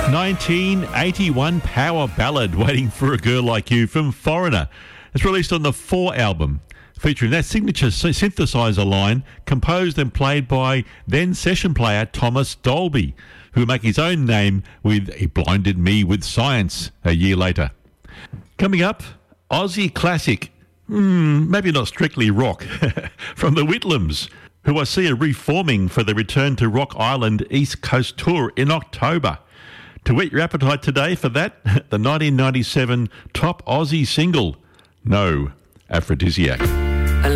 1981 power ballad, Waiting for a Girl Like You, from Foreigner. It's released on the 4 album, featuring that signature synthesizer line composed and played by then session player Thomas Dolby, who would make his own name with He Blinded Me with Science a year later. Coming up, Aussie classic, maybe not strictly rock, from the Whitlams, who I see are reforming for the return to Rock Island East Coast tour in October. To whet your appetite today for that, the 1997 top Aussie single, No Aphrodisiac.